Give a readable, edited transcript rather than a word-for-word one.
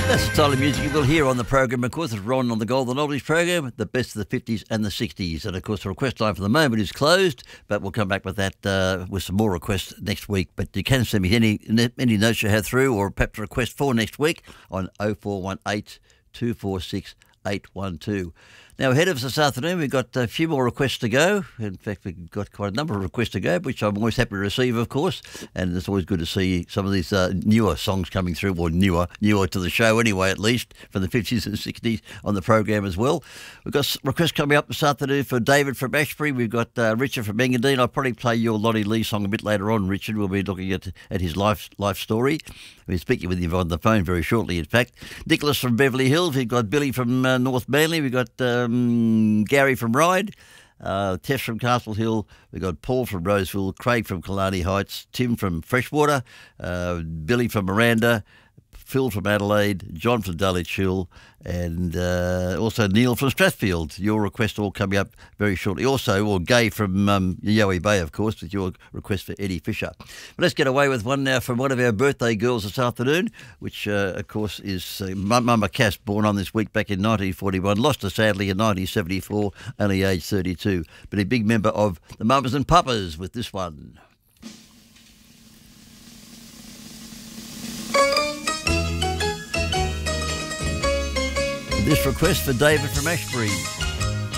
That's the style of music we'll hear on the program. Of course, it's Ron on the Golden Oldies program, the best of the 50s and the 60s. And, of course, the request line for the moment is closed, but we'll come back with that with some more requests next week. But you can send me any notes you have through or perhaps a request for next week on 0418 246 812. Now, ahead of us this afternoon, we've got a few more requests to go. In fact, we've got quite a number of requests to go, which I'm always happy to receive, of course. And it's always good to see some of these newer songs coming through, or newer to the show anyway, at least, from the 50s and 60s on the program as well. We've got requests coming up this afternoon for David from Ashbury. We've got Richard from Engadine. I'll probably play your Lottie Lee song a bit later on, Richard. We'll be looking at his life story. We'll be speaking with him on the phone very shortly, in fact. Nicholas from Beverly Hills. We've got Billy from North Manly. We've got Gary from Ryde, Tess from Castle Hill. We've got Paul from Roseville, Craig from Killarney Heights, Tim from Freshwater, Billy from Miranda, Phil from Adelaide, John from Dulwich Hill, and also Neil from Strathfield. Your request all coming up very shortly. Also, or Gay from Yowie Bay, of course, with your request for Eddie Fisher. But let's get away with one now from one of our birthday girls this afternoon, which, of course, is Mama Cass, born on this week back in 1941. Lost her, sadly, in 1974, only aged 32. But a big member of the Mamas and Papas with this one. This request for David from Ashbury.